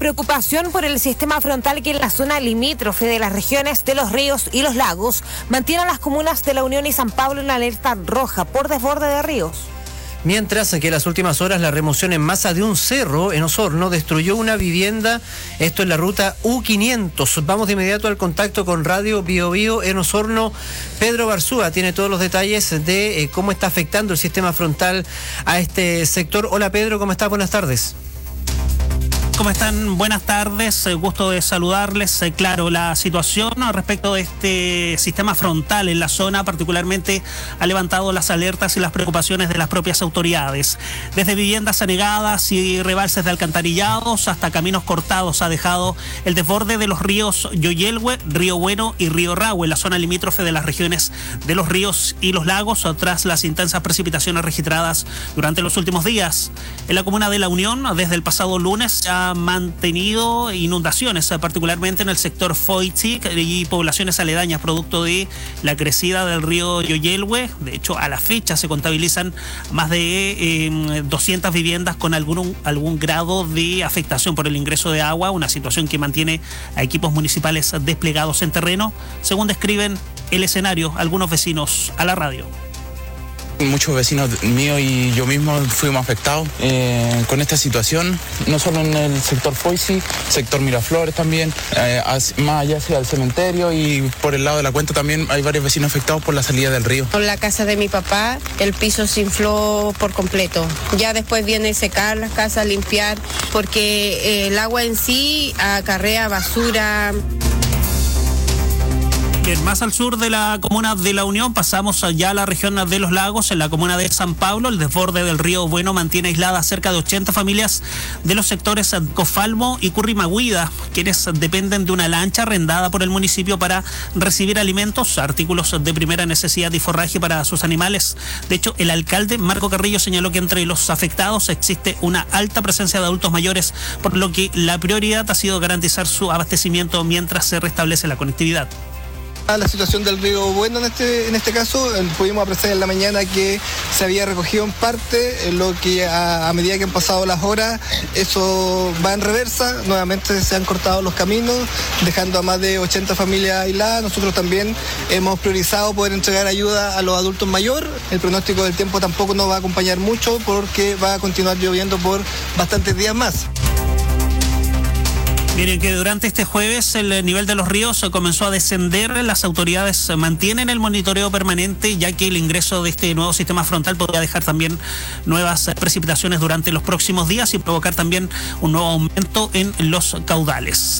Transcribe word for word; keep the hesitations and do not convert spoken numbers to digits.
Preocupación por el sistema frontal que en la zona limítrofe de las regiones de los ríos y los lagos mantiene a las comunas de La Unión y San Pablo en alerta roja por desborde de ríos. Mientras que en las últimas horas la remoción en masa de un cerro en Osorno destruyó una vivienda, esto en la ruta U quinientos. Vamos de inmediato al contacto con Radio Bio Bio en Osorno. Pedro Barzúa tiene todos los detalles de eh, cómo está afectando el sistema frontal a este sector. Hola Pedro, ¿cómo estás? Buenas tardes. ¿Cómo están? Buenas tardes, gusto de saludarles. Claro, la situación respecto de este sistema frontal en la zona particularmente ha levantado las alertas y las preocupaciones de las propias autoridades. Desde viviendas anegadas y rebalses de alcantarillados hasta caminos cortados ha dejado el desborde de los ríos Yoyelhue, Río Bueno y Río Rahue, en la zona limítrofe de las regiones de los ríos y los lagos, tras las intensas precipitaciones registradas durante los últimos días. En la comuna de La Unión, desde el pasado lunes, se ha mantenido inundaciones, particularmente en el sector Foichi y poblaciones aledañas, producto de la crecida del río Yoyelhue. De hecho, a la fecha se contabilizan más de eh, doscientas viviendas con algún, algún grado de afectación por el ingreso de agua, una situación que mantiene a equipos municipales desplegados en terreno, según describen el escenario algunos vecinos a la radio. Muchos vecinos míos y yo mismo fuimos afectados eh, con esta situación, no solo en el sector Foichi, sector Miraflores también, eh, más allá hacia el cementerio, y por el lado de la cuenta también hay varios vecinos afectados por la salida del río. En la casa de mi papá el piso se infló por completo, ya después viene secar las casas, limpiar, porque eh, el agua en sí acarrea basura. Bien, más al sur de la comuna de La Unión pasamos ya a la región de los lagos. En la comuna de San Pablo, el desborde del río Bueno mantiene aisladas cerca de ochenta familias de los sectores Cofalmo y Currimahuida, quienes dependen de una lancha arrendada por el municipio para recibir alimentos, artículos de primera necesidad y forraje para sus animales. De hecho, el alcalde Marco Carrillo señaló que entre los afectados existe una alta presencia de adultos mayores, por lo que la prioridad ha sido garantizar su abastecimiento mientras se restablece la conectividad. La situación del río Bueno en este, en este caso, pudimos apreciar en la mañana que se había recogido en parte, lo que a, a medida que han pasado las horas, eso va en reversa, nuevamente se han cortado los caminos, dejando a más de ochenta familias aisladas. Nosotros también hemos priorizado poder entregar ayuda a los adultos mayores. El pronóstico del tiempo tampoco nos va a acompañar mucho porque va a continuar lloviendo por bastantes días más. Miren que durante este jueves el nivel de los ríos comenzó a descender. Las autoridades mantienen el monitoreo permanente, ya que el ingreso de este nuevo sistema frontal podría dejar también nuevas precipitaciones durante los próximos días y provocar también un nuevo aumento en los caudales.